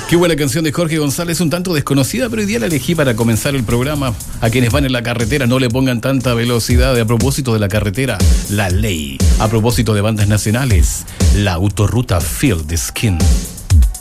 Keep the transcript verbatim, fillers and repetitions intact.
Qué buena canción de Jorge González, un tanto desconocida, pero hoy día la elegí para comenzar el programa. A quienes van en la carretera, no le pongan tanta velocidad. A propósito de la carretera, La Ley. A propósito de bandas nacionales, la Autorruta Feel the Skin.